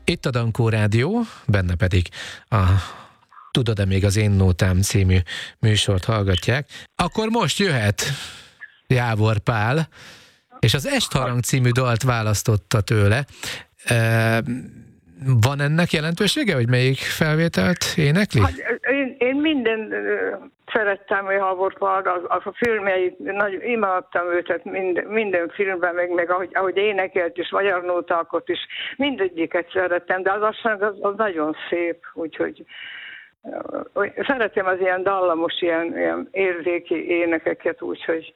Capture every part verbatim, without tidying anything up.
Itt a Dankó Rádió, benne pedig a Tudod-e még az én nótám című műsort hallgatják. Akkor most jöhet Jávor Pál, és az Estharang című dalt választotta tőle. Van ennek jelentősége, hogy melyik felvételt énekli? Hát, én, én minden szerettem Jávor Pál, az, az a filmjeit, nagyon imádtam őt, minden, minden filmben, meg, meg ahogy, ahogy énekelt is, magyar nótákat is, mindegyiket szerettem, de az az, az, az nagyon szép, úgyhogy szeretem az ilyen dallamos, ilyen, ilyen érzéki énekeket, úgyhogy...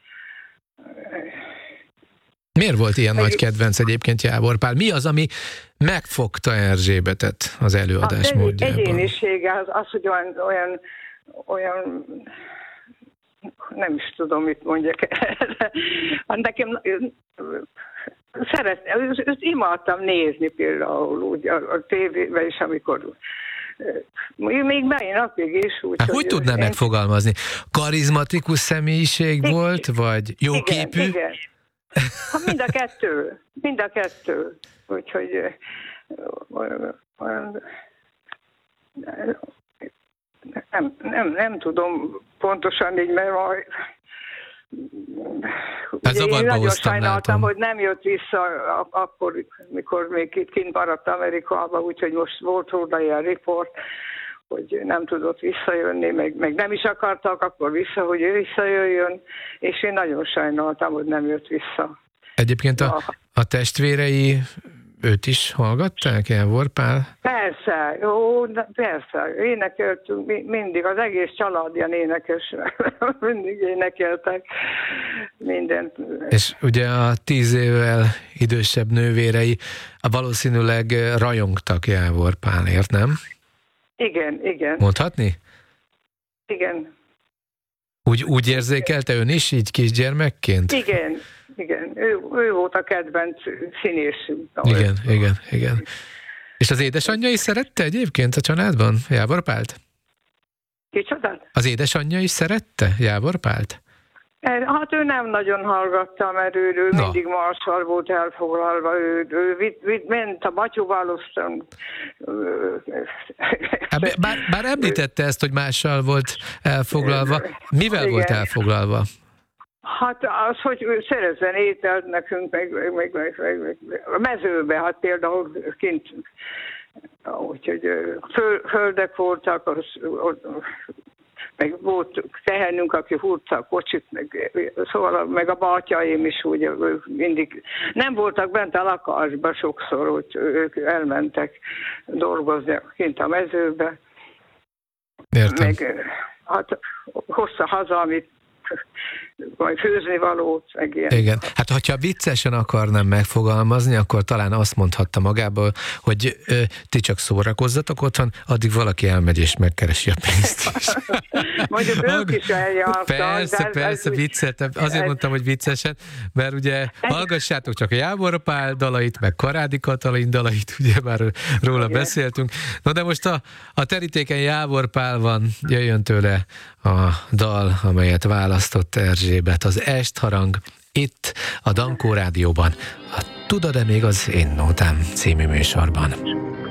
Miért volt ilyen Meg... nagy kedvenc egyébként Jávor Pál? Mi az, ami megfogta Erzsébetet az előadás az módjában? Egyénisége, az, az hogy olyan, olyan, olyan, nem is tudom, mit mondjak erre. Nekem szeret, ezt imádtam nézni például úgy a, a tévében is, amikor még mai napig is. Úgy, hát, hogy, hogy tudná én... megfogalmazni? Karizmatikus személyiség igen. volt, vagy jóképű? Igen, igen. Ha mind a kettő, mind a kettő. Úgyhogy nem, nem, nem tudom pontosan így, mert hát ugye én nagyon sajnáltam, látom. hogy nem jött vissza akkor, mikor még itt kint maradt Amerikában, úgyhogy most volt róla ilyen riport, hogy nem tudott visszajönni, meg, meg nem is akartak akkor vissza, hogy ő visszajöjjön, és én nagyon sajnáltam, hogy nem jött vissza. Egyébként a, a testvérei őt is hallgatták, Jávor Pál? Persze, jó, persze, énekeltünk mindig, az egész család ilyen énekes, mindig énekeltek mindent. És ugye a tíz évvel idősebb nővérei valószínűleg rajongtak Jávor Pálért, nem? Igen, igen. Mondhatni? Igen. Úgy, úgy érzékelte ön is, így kisgyermekként? Igen, igen. Ő, ő volt a kedvenc színészünk. Igen, igen, igen. És az édesanyja is szerette egyébként a családban Jávor Pált? Kicsodát? Az édesanyja is szerette Jávor Pált? Hát ő nem nagyon hallgatta, mert ő, ő no. mindig marssal volt elfoglalva, ő, ő vitt, vitt, ment a batyúval, aztán... Bár, bár említette ezt, hogy mással volt elfoglalva. Mivel igen. volt elfoglalva? Hát az, hogy szerezzen ételt nekünk, meg, meg, meg, meg, meg, meg a mezőbe, hát például kint, úgyhogy föl, földek voltak, az, meg volt tehenünk, aki húzta a kocsit, meg, szóval meg a bátyáim is úgy mindig nem voltak bent a lakásban sokszor, hogy ők elmentek dolgozni kint a mezőbe. Értem. Meg hát hozta haza, amit vagy főzni valót, meg ilyen. Igen, hát hogyha viccesen akarnám megfogalmazni, akkor talán azt mondhatta magából, hogy ö, ti csak szórakozzatok otthon, addig valaki elmegy és megkeresi a pénzt is. Mondjuk ők is eljártak. Persze, persze, vicceltem. Azért mondtam, hogy viccesen, mert ugye hallgassátok csak a Jávor Pál dalait, meg Karádi Katalin dalait, ugye már róla igen. beszéltünk. No de most a, a terítéken Jávor Pál van, jöjjön tőle a dal, amelyet választott Erzsébet, az Estharang, itt a Dankó Rádióban, a Tudod-e még az én nótám című műsorban.